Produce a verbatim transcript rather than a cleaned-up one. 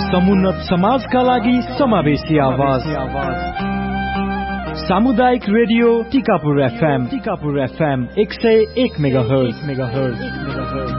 समुन्नत समाजका लागि समावेशी आवाज सामुदायिक radio Tikapur FM Tikapur FM एक सय एक मेगाहर्ज मेगाहर्ज